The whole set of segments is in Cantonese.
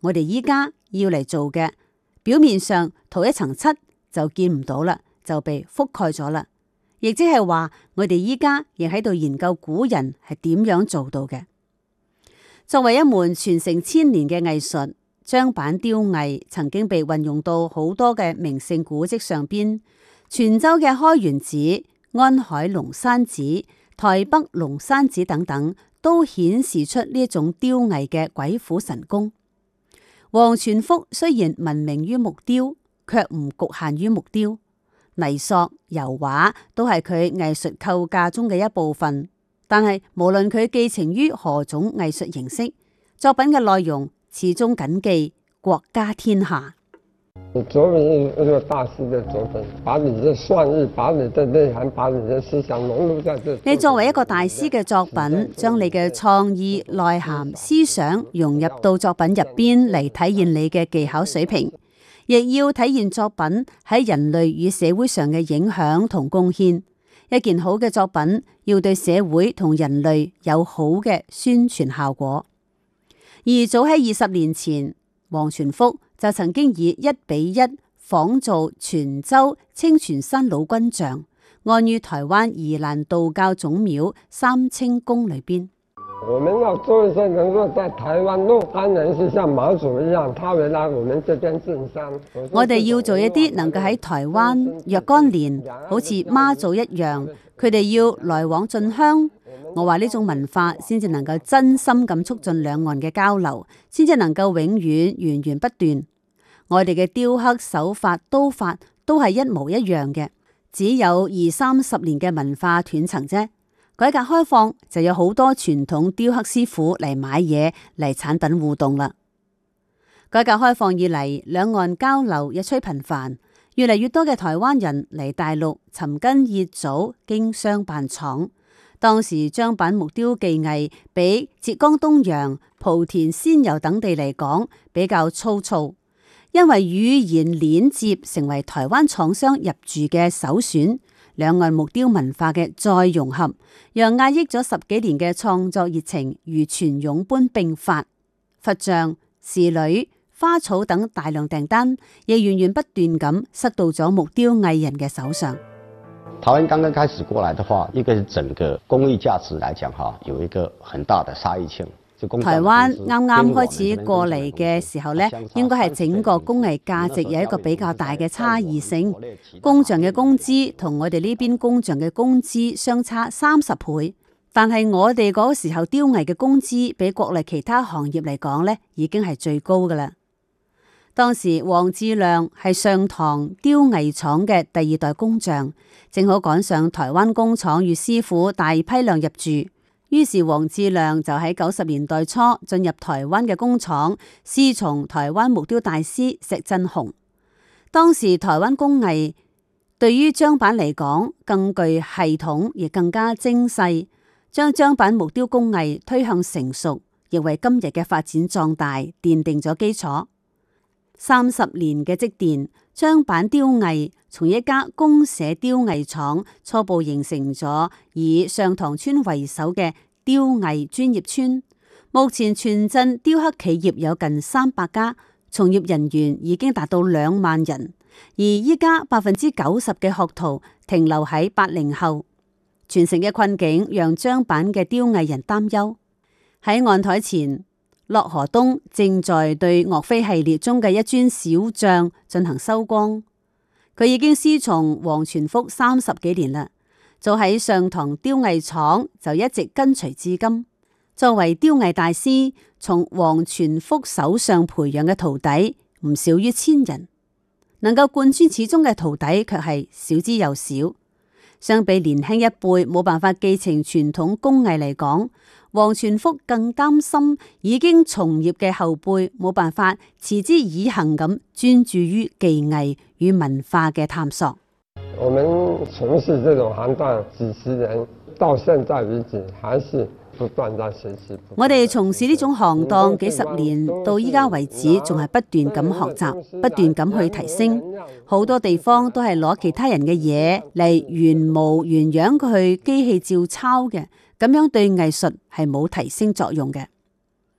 我哋依家要嚟做嘅，表面上塗一層漆就見唔到啦，就被覆蓋咗啦。亦即係話，我哋依家亦喺度研究古人係點樣做到嘅。作為一門傳承千年嘅藝術，張板雕藝曾經被運用到好多嘅名勝古蹟上邊，泉州嘅開元寺、安海龍山寺、台北龍山寺等等，都顯示出呢一種雕藝嘅鬼斧神工。王傳福雖然聞名於木雕，卻唔局限於木雕。泥塑、油畫都係佢藝術構架中嘅一部分，但係無論佢寄情於何種藝術形式，作品嘅內容始終謹記國家天下。 作品一個大師嘅作品，把你嘅創意、把你嘅內涵、把你嘅思想融入在這。 你作為一個大師嘅作品，將你嘅創意、內涵、思想融入到作品入邊嚟，體現你嘅技巧水平。亦要體現作品喺人類與社會上嘅影響同貢獻。一件好嘅作品要對社會同人類有好嘅宣傳效果。而早喺20年前，王傳福就曾經以1:1仿造泉州清泉山老君像，安於台灣宜蘭道教總廟三清宮裏邊。 我們要做一些能夠在台灣若干人是像媽祖一樣，他會來我們這邊進山。 我哋要做一啲能夠喺台灣若干年，好似媽祖一樣，佢哋要來往進香。我話呢種文化先至能夠真心咁促進兩岸嘅交流，先至能夠永遠源源不斷。我哋嘅雕刻手法、刀法都係一模一樣嘅，只有20-30年嘅文化斷層啫。改革開放就有好多傳統雕刻師傅嚟買嘢嚟產品互動啦。改革開放以嚟，兩岸交流日趨頻繁，越嚟越多嘅台灣人嚟大陸尋根謁祖，經商辦廠。當時張板木雕技藝比浙江東陽、莆田仙遊等地嚟講比較粗糙，因為語言鏈接成為台灣廠商入駐嘅首選。兩岸木雕文化嘅再融合，讓壓抑咗10幾年嘅創作熱情如泉湧般迸發。佛像、仕女、花草等大量訂單，亦源源不斷咁塞到咗木雕藝人嘅手上。 台灣剛剛開始過來的話，一個是整個工藝價值來講，有一個很大的差異性。 台灣啱啱開始過嚟嘅時候呢，應該係整個工藝價值有一個比較大嘅差異性。工匠嘅工資同我哋呢邊工匠嘅工資相差30倍，但係我哋嗰個時候雕藝嘅工資比國內其他行業嚟講呢，已經係最高噶啦。當時黃志亮係上堂雕藝廠嘅第2代工匠，正好趕上台灣工廠與師傅大批量入駐。於是黃志亮就喺90年代初進入台灣嘅工廠，師從台灣木雕大師石振雄。當時台灣工藝對於張板嚟講更具系統，亦更加精細，將張板木雕工藝推向成熟，亦為今日嘅發展壯大奠定咗基礎。30年嘅積澱，張板雕藝從一家公社雕藝廠初步形成咗以上塘村為首嘅雕藝專業村。目前全鎮雕刻企業有近300家，從業人員已經達到2萬人。而依家90%嘅學徒停留喺80後，傳承嘅困境讓張板嘅雕藝人擔憂。喺案台前，駱河東正在對岳飛系列中嘅一尊小像進行收光。佢已經師從王傳福30幾年啦，就喺上塘雕藝廠就一直跟隨至今。作為雕藝大師，從王傳福手上培養嘅徒弟唔少於1000人，能夠貫穿始終嘅徒弟卻係少之又少。相比年輕一輩冇辦法繼承傳統工藝嚟講，王傳福更擔心已經從業嘅後輩冇辦法持之以恆咁專注於技藝與文化嘅探索。 我們從事這種行當幾十年，到現在為止還是不斷在學習。 我哋從事呢種行當幾十年，到依家為止仲係不斷咁學習，不斷咁去提升。好多地方都係攞其他人嘅嘢嚟原模原樣去機器照抄嘅，咁樣對藝術係冇提升作用嘅。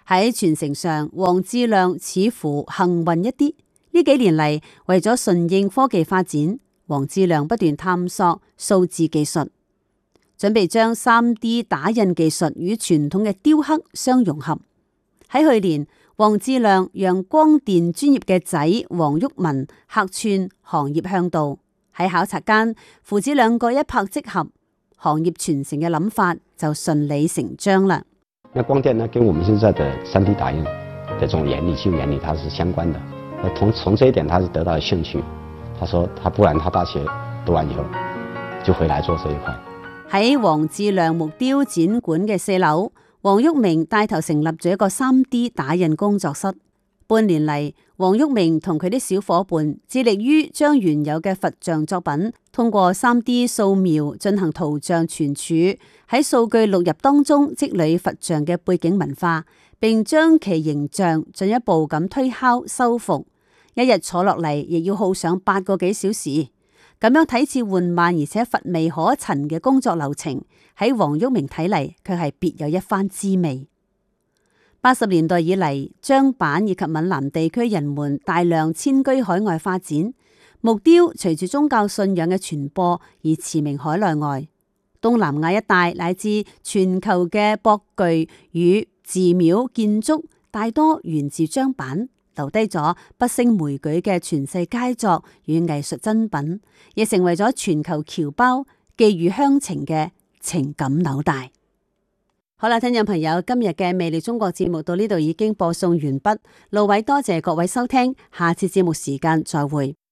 喺傳承上，黃志亮似乎幸運一啲。呢幾年嚟，為咗順應科技發展，黃志亮不斷探索數字技術，準備將 3D 打印技術與傳統嘅雕刻相融合。喺去年，黃志亮讓光電專業嘅仔黃毓民客串行業向導。喺考察間，父子兩個一拍即合，行業傳承嘅諗法就順理成章啦。 那光電呢，跟我們現在的3D 打印的這種原理、技術原理，它是相關的。從這一點，他是得到了興趣。他說，不然他大學讀完以後就回來做這一塊。 喺黃志亮木雕展館嘅4樓，黃毓明帶頭成立咗一個 3D 打印工作室。半年嚟，黃毓明同佢啲小伙伴致力於將原有嘅佛像作品通過 3D 掃描進行圖像存儲，喺數據錄入當中積累佛像嘅背景文化，並將其形象進一步咁推敲修復。一日坐落嚟亦要耗上8個幾小時，咁樣睇似緩慢而且乏味可陳嘅工作流程，喺黃毓明睇嚟卻係別有一番滋味。80年代以嚟，彰版以及閩南地區人們大量遷居海外發展，木雕隨住宗教信仰嘅傳播而馳名海內外。東南亞一帶乃至全球嘅博具與寺廟建築，大多源自彰版，留低咗不勝枚舉嘅傳世佳作與藝術珍品，亦成為咗全球僑胞寄予鄉情嘅情感紐帶。好啦，聽眾朋友，今日嘅魅力中國節目到呢度已經播送完畢。盧偉多謝各位收聽，下次節目時間再會。